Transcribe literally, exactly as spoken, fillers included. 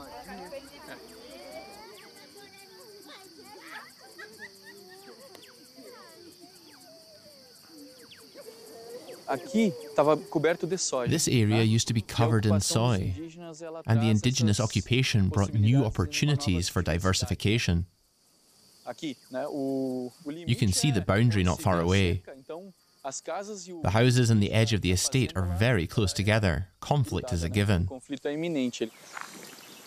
This area used to be covered in soy, and the indigenous occupation brought new opportunities for diversification. You can see the boundary not far away. The houses and the edge of the estate are very close together. Conflict is a given.